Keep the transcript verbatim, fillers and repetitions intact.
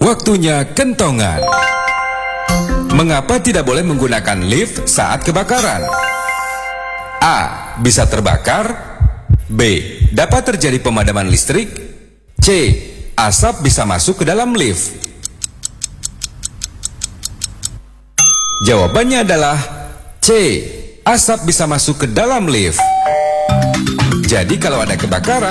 Waktunya kentongan. Mengapa tidak boleh menggunakan lift saat kebakaran? A. Bisa terbakar. B. Dapat terjadi pemadaman listrik. C. Asap bisa masuk ke dalam lift. Jawabannya adalah C. Asap bisa masuk ke dalam lift. Jadi kalau ada kebakaran,